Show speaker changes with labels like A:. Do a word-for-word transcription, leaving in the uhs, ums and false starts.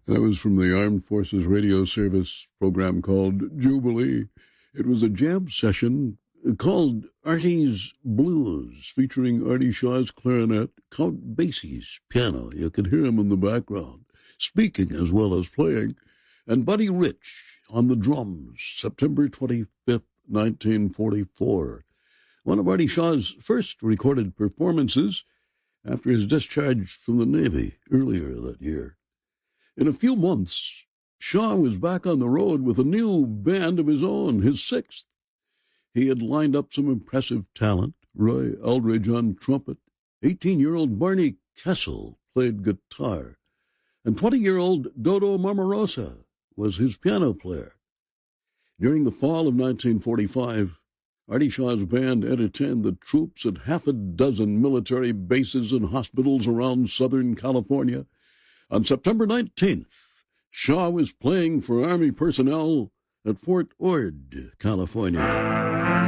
A: That was from the Armed Forces Radio Service program called Jubilee. It was a jam session called Artie's Blues, featuring Artie Shaw's clarinet, Count Basie's piano. You could hear him in the background, speaking as well as playing, and Buddy Rich on the drums, September twenty-fifth, nineteen forty-four. One of Artie Shaw's first recorded performances after his discharge from the Navy earlier that year. In a few months, Shaw was back on the road with a new band of his own, his sixth. He had lined up some impressive talent, Roy Eldridge on trumpet, eighteen-year-old Barney Kessel played guitar, and twenty-year-old Dodo Marmarosa was his piano player. During the fall of nineteen forty-five, Artie Shaw's band entertained the troops at half a dozen military bases and hospitals around Southern California. On September nineteenth, Shaw was playing for Army personnel at Fort Ord, California.